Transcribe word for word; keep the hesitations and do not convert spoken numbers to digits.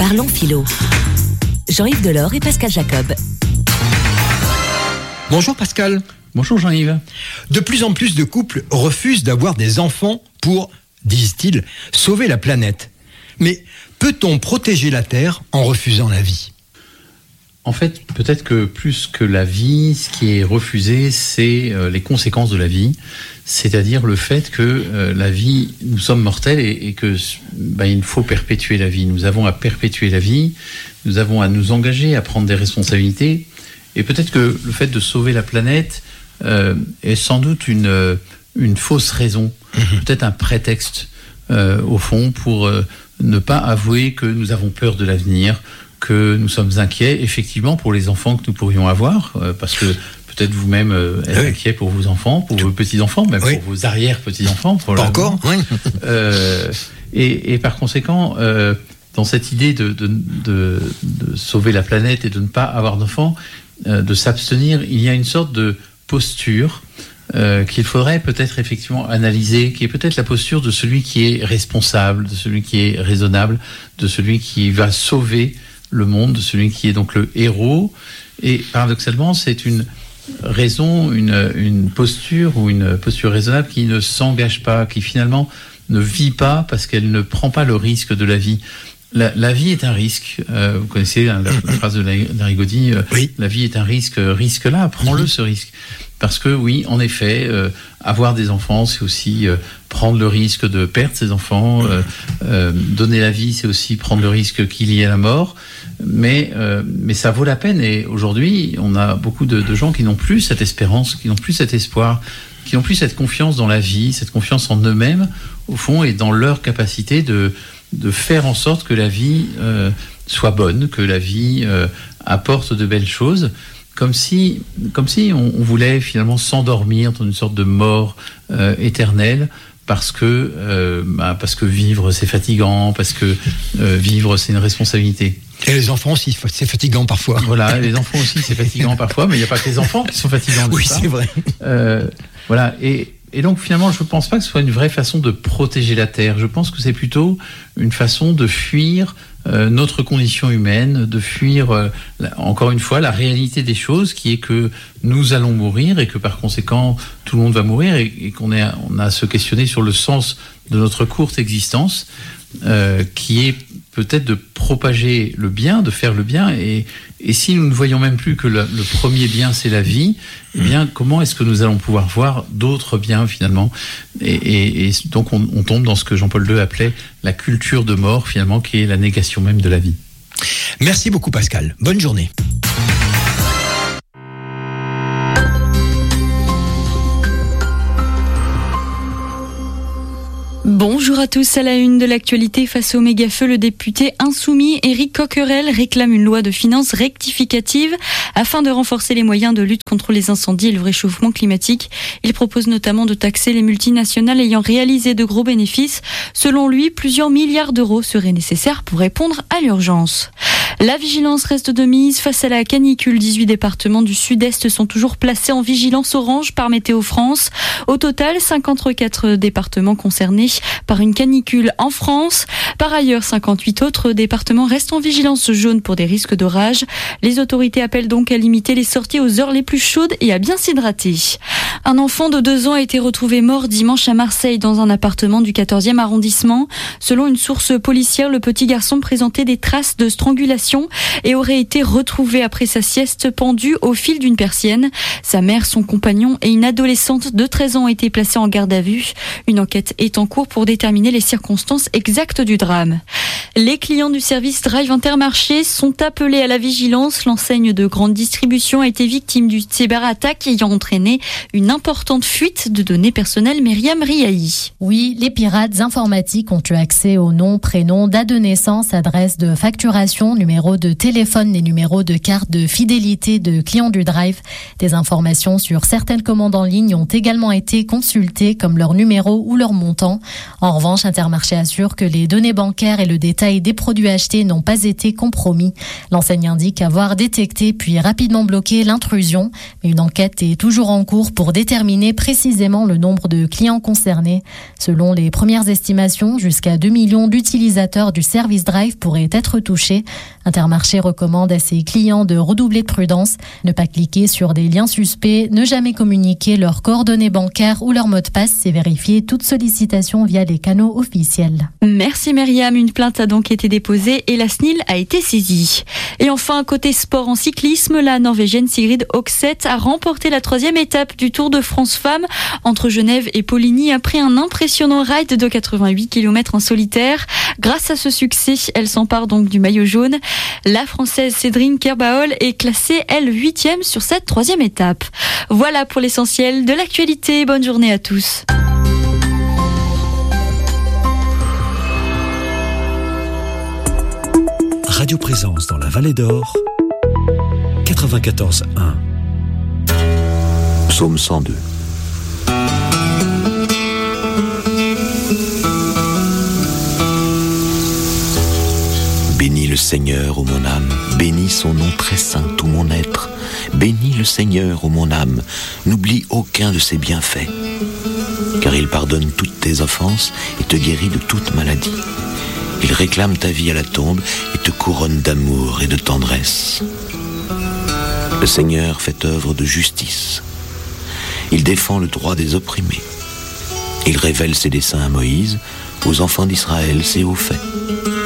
Parlons philo. Jean-Yves Delors et Pascal Jacob. Bonjour Pascal. Bonjour Jean-Yves. De plus en plus de couples refusent d'avoir des enfants pour, disent-ils, sauver la planète. Mais peut-on protéger la Terre en refusant la vie ? En fait, peut-être que plus que la vie, ce qui est refusé, c'est euh, les conséquences de la vie. C'est-à-dire le fait que euh, la vie, nous sommes mortels et, et que bah, il faut perpétuer la vie. Nous avons à perpétuer la vie, nous avons à nous engager, à prendre des responsabilités. Et peut-être que le fait de sauver la planète euh, est sans doute une, une fausse raison, mmh. peut-être un prétexte euh, au fond pour euh, ne pas avouer que nous avons peur de l'avenir, que nous sommes inquiets effectivement pour les enfants que nous pourrions avoir, euh, parce que peut-être vous-même euh, êtes oui. inquiet pour vos enfants, pour Tout. vos petits-enfants, même oui. pour vos arrière-petits-enfants. Pour pas encore, oui. euh, et, et par conséquent, euh, dans cette idée de, de, de, de sauver la planète et de ne pas avoir d'enfants, euh, de s'abstenir, il y a une sorte de posture euh, qu'il faudrait peut-être effectivement analyser, qui est peut-être la posture de celui qui est responsable, de celui qui est raisonnable, de celui qui va sauver le monde, de celui qui est donc le héros. Et paradoxalement, c'est une raison, une, une posture ou une posture raisonnable qui ne s'engage pas, qui finalement ne vit pas parce qu'elle ne prend pas le risque de la vie. La, la vie est un risque. Euh, vous connaissez la, la phrase de Larigaudy, euh, oui. la vie est un risque, risque-là, prends-le ce risque. Parce que oui, en effet, euh, avoir des enfants, c'est aussi euh, prendre le risque de perdre ses enfants. Euh, euh, donner la vie, c'est aussi prendre le risque qu'il y ait la mort. Mais, euh, mais ça vaut la peine. Et aujourd'hui, on a beaucoup de, de gens qui n'ont plus cette espérance, qui n'ont plus cet espoir, qui n'ont plus cette confiance dans la vie, cette confiance en eux-mêmes, au fond, et dans leur capacité de, de faire en sorte que la vie euh, soit bonne, que la vie euh, apporte de belles choses. Comme si, comme si on, on voulait finalement s'endormir dans une sorte de mort euh, éternelle, parce que, euh, bah, parce que vivre c'est fatigant, parce que euh, vivre c'est une responsabilité. Et les enfants aussi, c'est fatigant parfois. Voilà, les enfants aussi c'est fatigant parfois, mais il n'y a pas que les enfants qui sont fatigants. Oui, c'est vrai. Euh, voilà, et, et donc finalement je ne pense pas que ce soit une vraie façon de protéger la Terre. Je pense que c'est plutôt une façon de fuir Euh, notre condition humaine, de fuir, euh, la, encore une fois, la réalité des choses, qui est que nous allons mourir et que par conséquent, tout le monde va mourir et, et qu'on est, on a à se questionner sur le sens de notre courte existence, euh, qui est peut-être de propager le bien, de faire le bien. Et, et si nous ne voyons même plus que le, le premier bien, c'est la vie, eh bien, comment est-ce que nous allons pouvoir voir d'autres biens, finalement ? Et, et, et donc, on, on tombe dans ce que Jean-Paul deux appelait la culture de mort, finalement, qui est la négation même de la vie. Merci beaucoup, Pascal. Bonne journée. Bonjour à tous. À la une de l'actualité, face au méga-feu, le député insoumis Éric Coquerel réclame une loi de finances rectificative afin de renforcer les moyens de lutte contre les incendies et le réchauffement climatique. Il propose notamment de taxer les multinationales ayant réalisé de gros bénéfices. Selon lui, plusieurs milliards d'euros seraient nécessaires pour répondre à l'urgence. La vigilance reste de mise face à la canicule. dix-huit départements du sud-est sont toujours placés en vigilance orange par Météo France. Au total, cinquante-quatre départements concernés par une canicule en France. Par ailleurs, cinquante-huit autres départements restent en vigilance jaune pour des risques d'orage. Les autorités appellent donc à limiter les sorties aux heures les plus chaudes et à bien s'hydrater. Un enfant de deux ans a été retrouvé mort dimanche à Marseille dans un appartement du quatorzième arrondissement. Selon une source policière, le petit garçon présentait des traces de strangulation et aurait été retrouvé après sa sieste pendu au fil d'une persienne. Sa mère, son compagnon et une adolescente de treize ans ont été placés en garde à vue. Une enquête est en cours pour déterminer les circonstances exactes du drame. Les clients du service Drive Intermarché sont appelés à la vigilance. L'enseigne de grande distribution a été victime d'une cyberattaque ayant entraîné une importante fuite de données personnelles. Myriam Riahi. Oui, les pirates informatiques ont eu accès aux noms, prénoms, date de naissance, adresse de facturation, numéro de téléphone et numéro de carte de fidélité de clients du Drive. Des informations sur certaines commandes en ligne ont également été consultées, comme leur numéro ou leur montant. En revanche, Intermarché assure que les données bancaires et le détail détails des produits achetés n'ont pas été compromis. L'enseigne indique avoir détecté puis rapidement bloqué l'intrusion. Mais une enquête est toujours en cours pour déterminer précisément le nombre de clients concernés. Selon les premières estimations, jusqu'à deux millions d'utilisateurs du service Drive pourraient être touchés. Intermarché recommande à ses clients de redoubler de prudence, ne pas cliquer sur des liens suspects, ne jamais communiquer leurs coordonnées bancaires ou leur mot de passe et vérifier toute sollicitation via les canaux officiels. Merci Myriam, une plainte a donc été déposée et la S N I L a été saisie. Et enfin, côté sport en cyclisme, la Norvégienne Sigrid Oxeth a remporté la troisième étape du Tour de France Femmes entre Genève et Poligny après un impressionnant ride de quatre-vingt-huit kilomètres en solitaire. Grâce à ce succès, elle s'empare donc du maillot jaune. La Française Cédrine Kerbaol est classée, elle, huitième sur cette troisième étape. Voilà pour l'essentiel de l'actualité. Bonne journée à tous. Radio Présence dans la Vallée d'Or, quatre-vingt-quatorze un. Psaume cent deux. Bénis le Seigneur, ô mon âme, bénis son nom très saint, tout mon être. Bénis le Seigneur, ô mon âme, n'oublie aucun de ses bienfaits. Car il pardonne toutes tes offenses et te guérit de toute maladie. Il réclame ta vie à la tombe et te couronne d'amour et de tendresse. Le Seigneur fait œuvre de justice. Il défend le droit des opprimés. Il révèle ses desseins à Moïse, aux enfants d'Israël ses hauts faits.